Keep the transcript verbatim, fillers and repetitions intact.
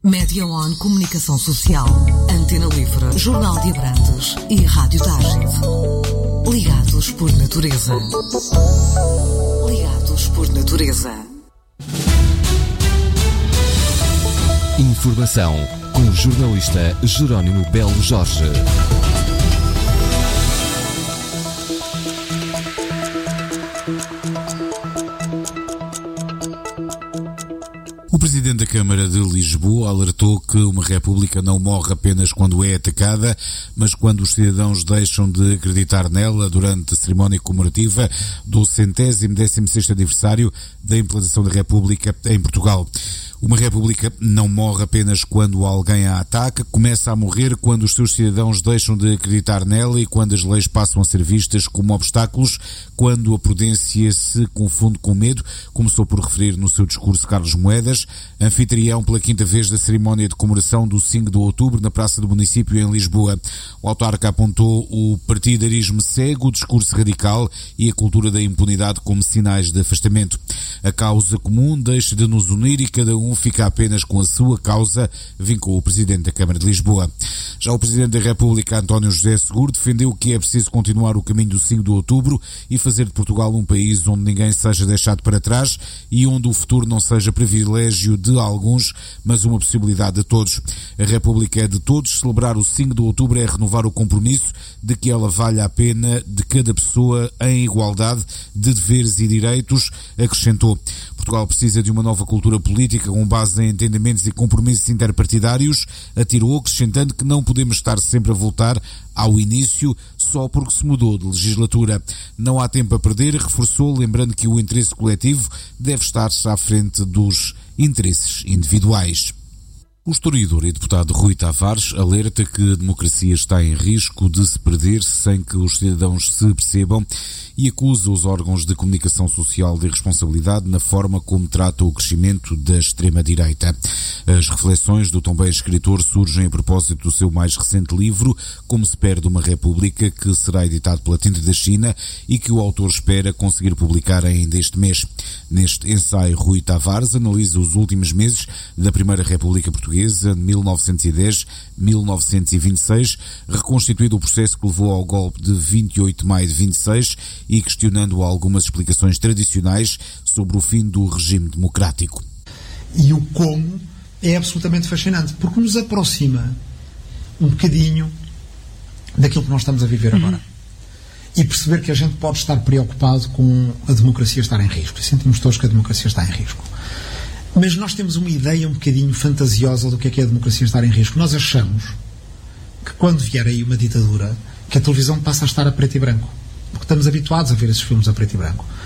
Média One Comunicação Social, Antena Livre, Jornal de Abrantes e Rádio Tágive. Ligados por natureza. Ligados por natureza. Informação com o jornalista Jerónimo Belo Jorge. O Presidente da Câmara de Lisboa alertou que uma república não morre apenas quando é atacada, mas quando os cidadãos deixam de acreditar nela durante a cerimónia comemorativa do centésimo décimo sexto aniversário da implantação da República em Portugal. Uma república não morre apenas quando alguém a ataca, começa a morrer quando os seus cidadãos deixam de acreditar nela e quando as leis passam a ser vistas como obstáculos, quando a prudência se confunde com medo, começou por referir no seu discurso Carlos Moedas, anfitrião pela quinta vez da cerimónia de comemoração do cinco de outubro na Praça do Município em Lisboa. O autarca apontou o partidarismo cego, o discurso radical e a cultura da impunidade como sinais de afastamento. A causa comum deixa de nos unir e cada um fica apenas com a sua causa, vincou o Presidente da Câmara de Lisboa. Já o Presidente da República, António José Seguro, defendeu que é preciso continuar o caminho do cinco de outubro e fazer de Portugal um país onde ninguém seja deixado para trás e onde o futuro não seja privilégio de alguns, mas uma possibilidade de todos. A República é de todos, celebrar o cinco de outubro é renovar o compromisso de que ela valha a pena de cada pessoa em igualdade de deveres e direitos, acrescentou. Portugal precisa de uma nova cultura política com base em entendimentos e compromissos interpartidários, atirou, acrescentando que não podemos estar sempre a voltar ao início só porque se mudou de legislatura. Não há tempo a perder, reforçou, lembrando que o interesse coletivo deve estar-se à frente dos interesses individuais. O historiador e deputado Rui Tavares alerta que a democracia está em risco de se perder sem que os cidadãos se percebam e acusa os órgãos de comunicação social de irresponsabilidade na forma como trata o crescimento da extrema-direita. As reflexões do também escritor surgem a propósito do seu mais recente livro, Como se perde uma república, que será editado pela Tinta da China e que o autor espera conseguir publicar ainda este mês. Neste ensaio, Rui Tavares analisa os últimos meses da Primeira República Portuguesa, mil novecentos e dez a mil novecentos e vinte e seis, reconstituindo o processo que levou ao golpe de vinte e oito de maio de vinte e seis e questionando algumas explicações tradicionais sobre o fim do regime democrático. E o como é absolutamente fascinante, porque nos aproxima um bocadinho daquilo que nós estamos a viver agora. Uhum. E perceber que a gente pode estar preocupado com a democracia estar em risco. E sentimos todos que a democracia está em risco. Mas nós temos uma ideia um bocadinho fantasiosa do que é que é a democracia estar em risco. Nós achamos que quando vier aí uma ditadura, que a televisão passa a estar a preto e branco. Porque estamos habituados a ver esses filmes a preto e branco.